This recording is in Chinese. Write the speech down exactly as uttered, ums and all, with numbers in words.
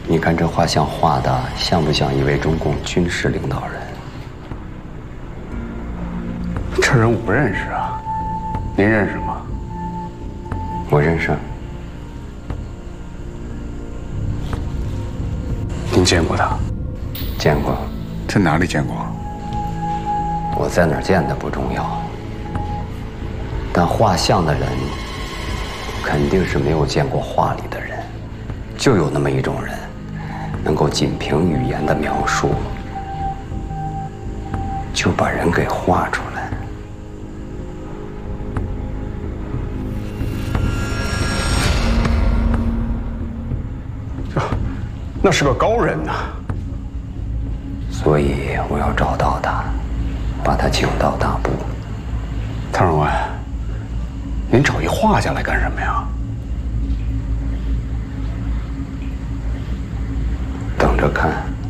你看这画像画的像不像一位中共军事领导人？ 这人我不认识啊，您认识吗？ 我认识。 您见过他？ 见过。 在哪里见过？ 我在哪儿见的不重要，但画像的人肯定是没有见过画里的人。就有那么一种人，能够仅凭语言的描述，就把人给画出来。 这，那是个高人呐。 所以我要找到他，把他请到大部。 汤长官，您找一画家来干什么呀？ 等着看。